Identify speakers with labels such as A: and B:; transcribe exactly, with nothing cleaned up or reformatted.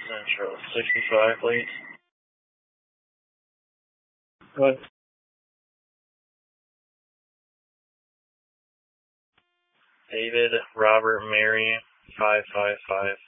A: Central. sixty-five, please. What? David Robert Mary five five five.